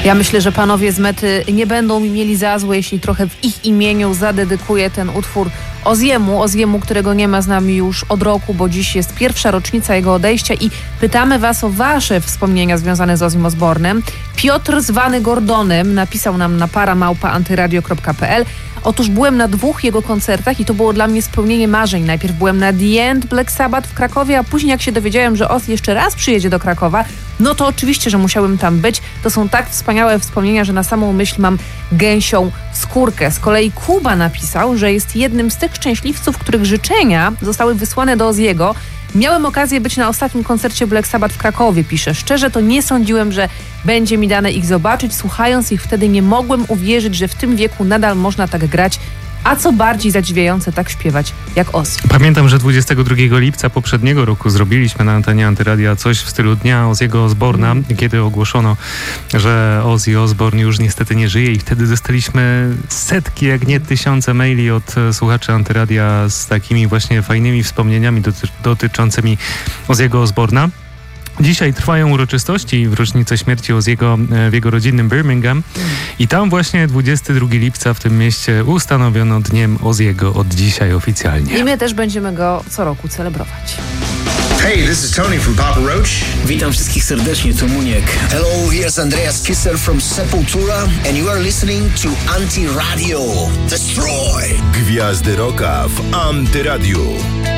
Ja myślę, że panowie z Mety nie będą mi mieli za złe, jeśli trochę w ich imieniu zadedykuję ten utwór Ozziemu, którego nie ma z nami już od roku, bo dziś jest pierwsza rocznica jego odejścia i pytamy was o wasze wspomnienia związane z Ozzim Osbournem. Piotr zwany Gordonem napisał nam na para@antyradio.pl. Otóż byłem na 2 jego koncertach i to było dla mnie spełnienie marzeń. Najpierw byłem na The End Black Sabbath w Krakowie, a później jak się dowiedziałem, że Ozzy jeszcze raz przyjedzie do Krakowa, no to oczywiście, że musiałem tam być. To są tak wspaniałe wspomnienia, że na samą myśl mam gęsią skórkę. Z kolei Kuba napisał, że jest jednym z tych szczęśliwców, których życzenia zostały wysłane do Ozziego. Miałem okazję być na ostatnim koncercie Black Sabbath w Krakowie, pisze. Szczerze to nie sądziłem, że będzie mi dane ich zobaczyć. Słuchając ich wtedy nie mogłem uwierzyć, że w tym wieku nadal można tak grać, a co bardziej zadziwiające tak śpiewać jak Ozzy. Pamiętam, że 22 lipca poprzedniego roku zrobiliśmy na antenie Antyradia coś w stylu Dnia Ozziego Osbourna, kiedy ogłoszono, że Ozzy Osbourne już niestety nie żyje i wtedy dostaliśmy setki, jak nie tysiące maili od słuchaczy Antyradia z takimi właśnie fajnymi wspomnieniami dotyczącymi Ozziego Osbourna. Dzisiaj trwają uroczystości w rocznicę śmierci Ozziego w jego rodzinnym Birmingham i tam właśnie 22 lipca w tym mieście ustanowiono Dniem Ozziego od dzisiaj oficjalnie. I my też będziemy go co roku celebrować. Hey, this is Tony from Papa Roach. Witam wszystkich serdecznie, to Muniek. Hello, here's Andreas Kisser from Sepultura and you are listening to Anti Radio. Destroy! Gwiazdy Rocka w Antyradiu.